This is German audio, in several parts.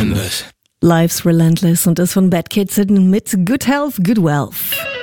Relentless. Life's Relentless und das von Bad Kids mit Good Health, Good Wealth.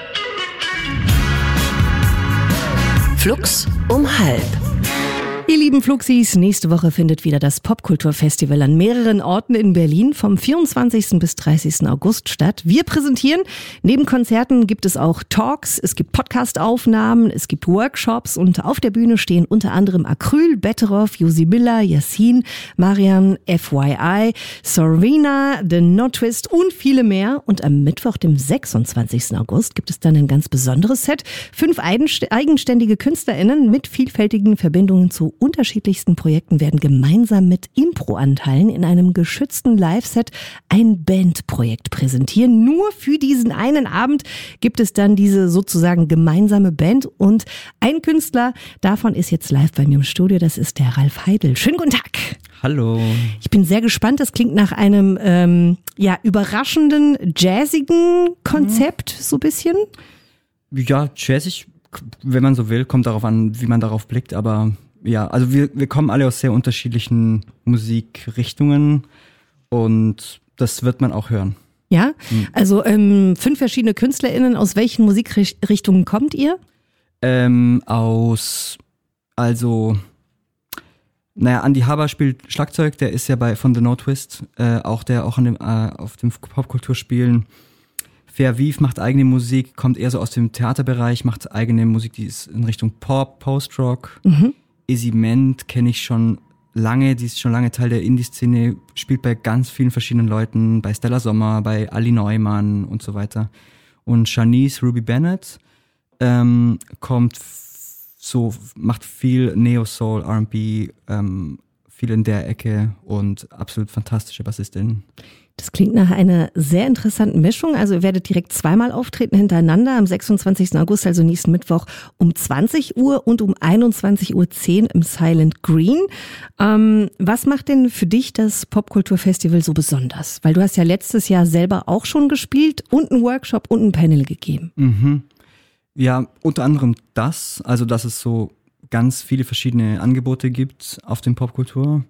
Flux um halb. Ihr lieben Fluxis, nächste Woche findet wieder das Popkulturfestival an mehreren Orten in Berlin vom 24. bis 30. August statt. Wir präsentieren, neben Konzerten gibt es auch Talks, es gibt Podcast-Aufnahmen, es gibt Workshops und auf der Bühne stehen unter anderem Acryl, Betteroff, Josi Miller, Yassin, Marian, FYI, Sorina, The Not Twist und viele mehr. Und am Mittwoch, dem 26. August, gibt es dann ein ganz besonderes Set. 5 eigenständige KünstlerInnen mit vielfältigen Verbindungen zu unterschiedlichsten Projekten werden gemeinsam mit Impro-Anteilen in einem geschützten Live-Set ein Bandprojekt präsentieren. Nur für diesen einen Abend gibt es dann diese sozusagen gemeinsame Band und ein Künstler davon ist jetzt live bei mir im Studio, das ist der Ralf Heidel. Schönen guten Tag. Hallo. Ich bin sehr gespannt, das klingt nach einem überraschenden, jazzigen Konzept so ein bisschen. Ja, jazzig, wenn man so will, kommt darauf an, wie man darauf blickt, aber ja, also wir kommen alle aus sehr unterschiedlichen Musikrichtungen und das wird man auch hören. Ja, also 5 verschiedene KünstlerInnen, aus welchen Musikrichtungen kommt ihr? Andi Haber spielt Schlagzeug, der ist ja von The No Twist, auch auf dem Popkulturspielen. Fair Vive macht eigene Musik, kommt eher so aus dem Theaterbereich, macht eigene Musik, die ist in Richtung Pop, Post-Rock. Izzy Ment kenne ich schon lange, die ist schon lange Teil der Indie-Szene, spielt bei ganz vielen verschiedenen Leuten, bei Stella Sommer, bei Ali Neumann und so weiter. Und Shanice Ruby Bennett macht viel Neo-Soul, R&B, viel in der Ecke und absolut fantastische Bassistin. Das klingt nach einer sehr interessanten Mischung. Also ihr werdet direkt zweimal auftreten hintereinander am 26. August, also nächsten Mittwoch um 20 Uhr und um 21.10 Uhr im Silent Green. Was macht denn für dich das Popkulturfestival so besonders? Weil du hast ja letztes Jahr selber auch schon gespielt und einen Workshop und ein Panel gegeben. Ja, unter anderem dass es so ganz viele verschiedene Angebote gibt auf dem Popkultur.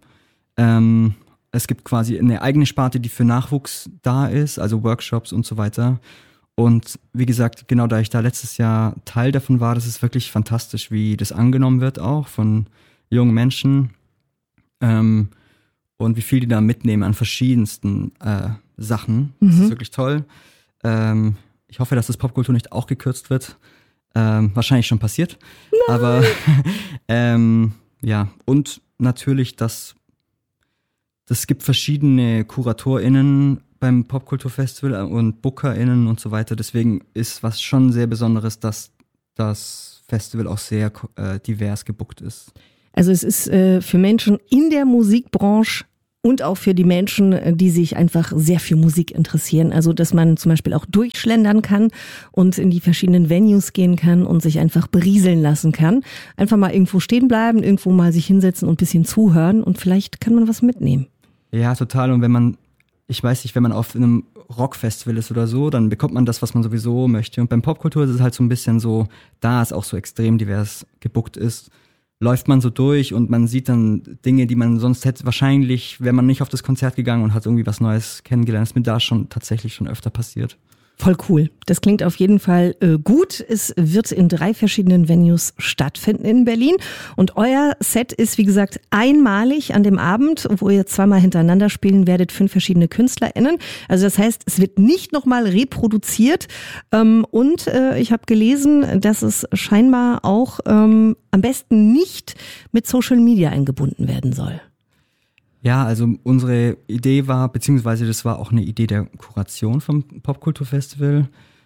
Es gibt quasi eine eigene Sparte, die für Nachwuchs da ist, also Workshops und so weiter. Und wie gesagt, genau da ich da letztes Jahr Teil davon war, das ist wirklich fantastisch, wie das angenommen wird auch von jungen Menschen und wie viel die da mitnehmen an verschiedensten Sachen. Das ist wirklich toll. Ich hoffe, dass das Popkultur nicht auch gekürzt wird. Wahrscheinlich schon passiert. Nein. Aber ja, und natürlich, es gibt verschiedene KuratorInnen beim Popkulturfestival und BookerInnen und so weiter. Deswegen ist was schon sehr Besonderes, dass das Festival auch sehr divers gebookt ist. Also es ist für Menschen in der Musikbranche und auch für die Menschen, die sich einfach sehr für Musik interessieren. Also dass man zum Beispiel auch durchschlendern kann und in die verschiedenen Venues gehen kann und sich einfach berieseln lassen kann. Einfach mal irgendwo stehen bleiben, irgendwo mal sich hinsetzen und ein bisschen zuhören und vielleicht kann man was mitnehmen. Ja, total. Und wenn man auf einem Rockfestival ist oder so, dann bekommt man das, was man sowieso möchte. Und beim Popkultur ist es halt so ein bisschen so, da es auch so extrem divers gebookt ist, läuft man so durch und man sieht dann Dinge, die man sonst hätte wahrscheinlich, wäre man nicht auf das Konzert gegangen und hat irgendwie was Neues kennengelernt. Das ist mir da tatsächlich schon öfter passiert. Voll cool. Das klingt auf jeden Fall gut. Es wird in 3 verschiedenen Venues stattfinden in Berlin. Und euer Set ist, wie gesagt, einmalig an dem Abend, wo ihr zweimal hintereinander spielen werdet, 5 verschiedene KünstlerInnen. Also das heißt, es wird nicht nochmal reproduziert. Und ich habe gelesen, dass es scheinbar auch am besten nicht mit Social Media eingebunden werden soll. Ja, also unsere Idee war, beziehungsweise das war auch eine Idee der Kuration vom Popkulturfestival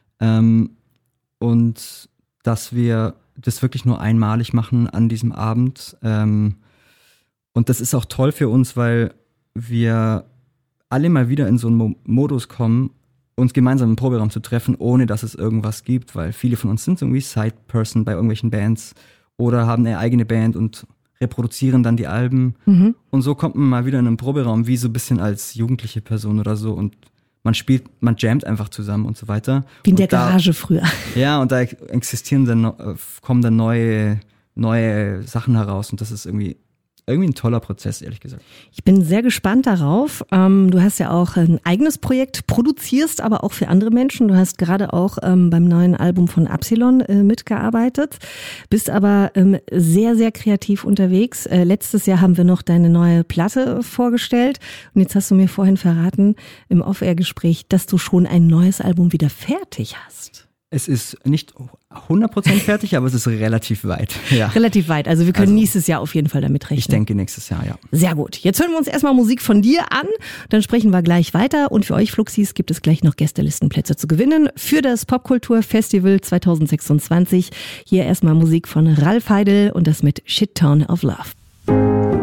und dass wir das wirklich nur einmalig machen an diesem Abend und das ist auch toll für uns, weil wir alle mal wieder in so einen Modus kommen, uns gemeinsam im Proberaum zu treffen, ohne dass es irgendwas gibt, weil viele von uns sind irgendwie Side-Person bei irgendwelchen Bands oder haben eine eigene Band und reproduzieren dann die Alben. Und so kommt man mal wieder in einen Proberaum, wie so ein bisschen als jugendliche Person oder so und man jammt einfach zusammen und so weiter. Wie in der Garage früher. Ja, und da kommen dann neue Sachen heraus und das ist irgendwie irgendwie ein toller Prozess, ehrlich gesagt. Ich bin sehr gespannt darauf. Du hast ja auch ein eigenes Projekt, produzierst aber auch für andere Menschen. Du hast gerade auch beim neuen Album von Absilon mitgearbeitet, bist aber sehr, sehr kreativ unterwegs. Letztes Jahr haben wir noch deine neue Platte vorgestellt und jetzt hast du mir vorhin verraten im Off-Air-Gespräch, dass du schon ein neues Album wieder fertig hast. Es ist nicht 100% fertig, aber es ist relativ weit. Ja. Relativ weit. Also wir können nächstes Jahr auf jeden Fall damit rechnen. Ich denke nächstes Jahr, ja. Sehr gut. Jetzt hören wir uns erstmal Musik von dir an. Dann sprechen wir gleich weiter. Und für euch Fluxis gibt es gleich noch Gästelistenplätze zu gewinnen für das Popkultur-Festival 2026. Hier erstmal Musik von Ralf Heidel und das mit Shit Town of Love.